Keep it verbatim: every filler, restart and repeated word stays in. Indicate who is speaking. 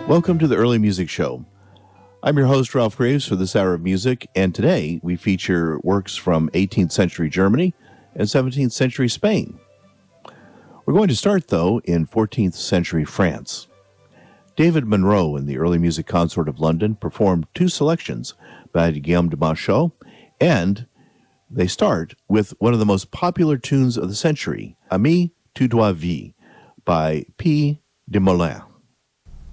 Speaker 1: Welcome to the Early Music Show. I'm your host, Ralph Graves, for this hour of music, and today we feature works from eighteenth century Germany and seventeenth century Spain. We're going to start, though, in fourteenth century France. David Monroe and the Early Music Consort of London performed two selections by Guillaume de Machaut, and they start with one of the most popular tunes of the century, Ami, tu dois vivre, by P. de Molin.